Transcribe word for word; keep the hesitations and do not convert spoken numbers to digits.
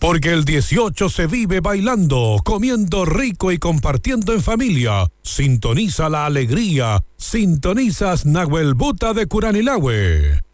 Porque el dieciocho se vive bailando, comiendo rico y compartiendo en familia. Sintoniza la alegría. Sintonizas Nahuel Buta de Curanilahue.